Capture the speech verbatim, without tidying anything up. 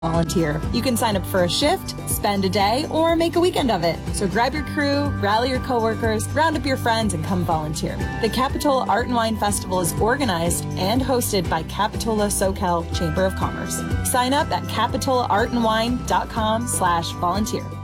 volunteer. You can sign up for a shift, spend a day, or make a weekend of it. So grab your crew, rally your coworkers, round up your friends, and come volunteer. The Capitola Art and Wine Festival is organized and hosted by Capitola SoCal Chamber of Commerce. Sign up at capitola art and wine dot com slash volunteer.